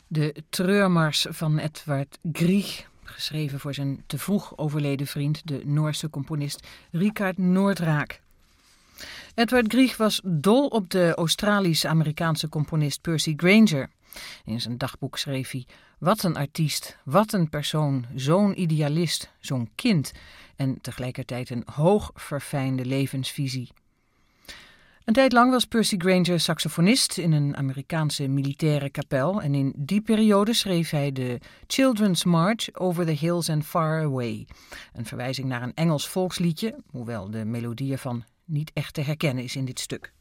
De treurmars van Edvard Grieg, geschreven voor zijn te vroeg overleden vriend, de Noorse componist Richard Noordraak. Edvard Grieg was dol op de Australisch-Amerikaanse componist Percy Grainger. In zijn dagboek schreef hij: wat een artiest, wat een persoon, zo'n idealist, zo'n kind en tegelijkertijd een hoog verfijnde levensvisie. Een tijd lang was Percy Grainger saxofonist in een Amerikaanse militaire kapel en in die periode schreef hij de Children's March Over the Hills and Far Away, een verwijzing naar een Engels volksliedje, hoewel de melodie ervan niet echt te herkennen is in dit stuk.